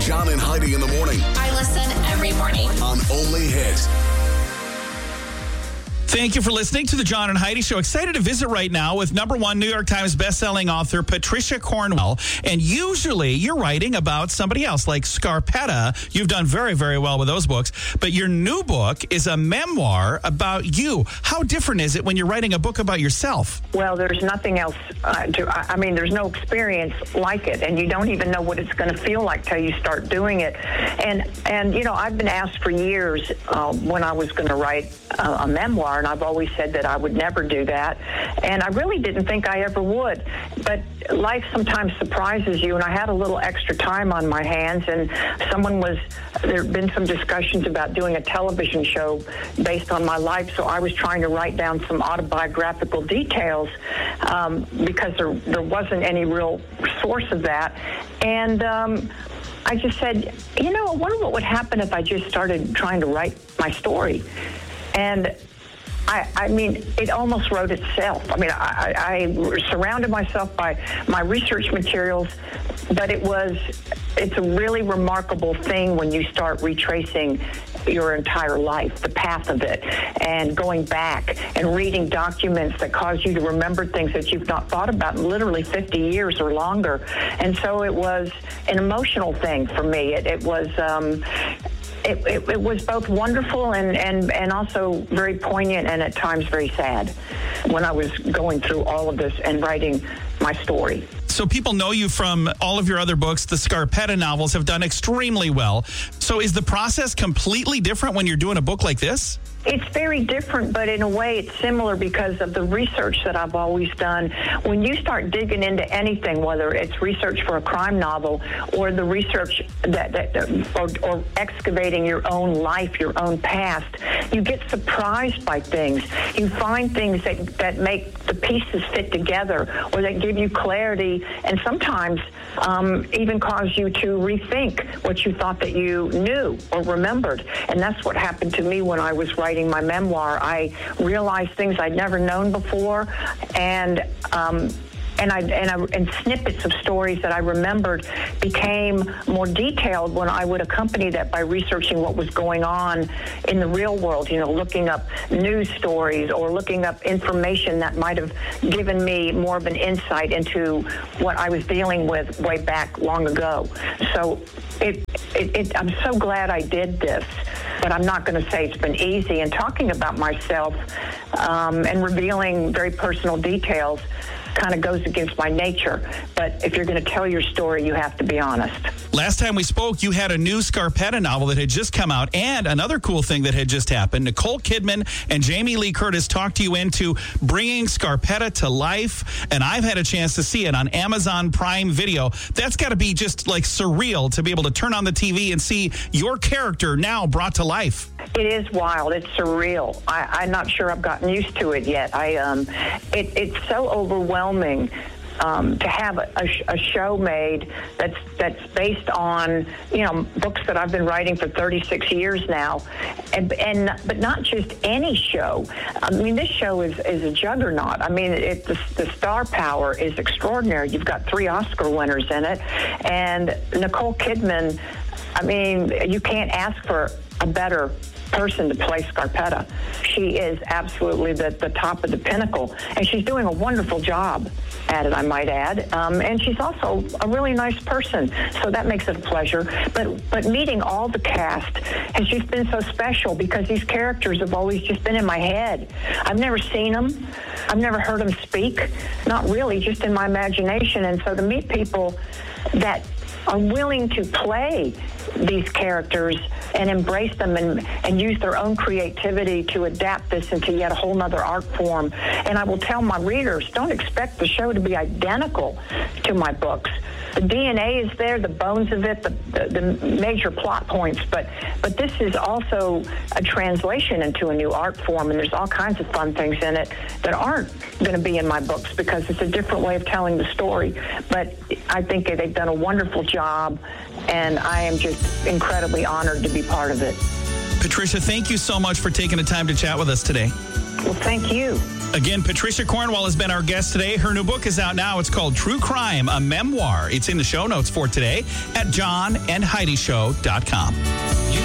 John and Heidi in the morning. I listen every morning. On Only Hit. Thank you for listening to the John and Heidi Show. Excited to visit right now with #1 New York Times bestselling author Patricia Cornwell. And usually you're writing about somebody else, like Scarpetta. You've done very, very well with those books. But your new book is a memoir about you. How different is it when you're writing a book about yourself? Well, there's nothing else there's no experience like it, and you don't even know what it's going to feel like till you start doing it. And you know, I've been asked for years when I was going to write a memoir, and I've always said that I would never do that, and I really didn't think I ever would. But life sometimes surprises you, and I had a little extra time on my hands, and there had been some discussions about doing a television show based on my life, so I was trying to write down some autobiographical details because there wasn't any real source of that. And I just said, you know, I wonder what would happen if I just started trying to write my story. And I mean, it almost wrote itself. I mean, I surrounded myself by my research materials, but it's a really remarkable thing when you start retracing your entire life, the path of it, and going back and reading documents that cause you to remember things that you've not thought about in literally 50 years or longer. And so it was an emotional thing for me. It was both wonderful and also very poignant and at times very sad when I was going through all of this and writing my story. So people know you from all of your other books. The Scarpetta novels have done extremely well. So is the process completely different when you're doing a book like this? It's very different, but in a way it's similar because of the research that I've always done. When you start digging into anything, whether it's research for a crime novel or the research or excavating your own life, your own past, you get surprised by things. You find things that make the pieces fit together or that give you clarity and sometimes even cause you to rethink what you thought that you knew or remembered. And that's what happened to me when I was writing my memoir. I realized things I'd never known before, and snippets of stories that I remembered became more detailed when I would accompany that by researching what was going on in the real world, you know, looking up news stories or looking up information that might have given me more of an insight into what I was dealing with way back long ago. So I'm so glad I did this, but I'm not going to say it's been easy. And talking about myself and revealing very personal details kind of goes against my nature. But if you're going to tell your story, you have to be honest. Last time we spoke, you had a new Scarpetta novel that had just come out, and another cool thing that had just happened. Nicole Kidman and Jamie Lee Curtis talked you into bringing Scarpetta to life, and I've had a chance to see it on Amazon Prime Video. That's got to be just like surreal to be able to turn on the TV and see your character now brought to life. It is wild. It's surreal. I'm not sure I've gotten used to it yet. It's so overwhelming to have a show made that's based on, you know, books that I've been writing for 36 years now, but not just any show. I mean, this show is a juggernaut. I mean, the star power is extraordinary. You've got 3 Oscar winners in it, and Nicole Kidman. I mean, you can't ask for a better person to play Scarpetta. She is absolutely the top of the pinnacle, and she's doing a wonderful job at it, I might add. And she's also a really nice person, so that makes it a pleasure. But meeting all the cast has just been so special because these characters have always just been in my head. I've never seen them. I've never heard them speak. Not really, just in my imagination. And so to meet people that are willing to play these characters and embrace them and use their own creativity to adapt this into yet a whole nother art form. And I will tell my readers, don't expect the show to be identical to my books. The DNA is there, the bones of it, the major plot points, but this is also a translation into a new art form, and there's all kinds of fun things in it that aren't going to be in my books because it's a different way of telling the story. But I think they've done a wonderful job, and I am just incredibly honored to be part of it. Patricia, thank you so much for taking the time to chat with us today. Well, thank you. Again, Patricia Cornwall has been our guest today. Her new book is out now. It's called True Crime, a Memoir. It's in the show notes for today at johnandheidishow.com.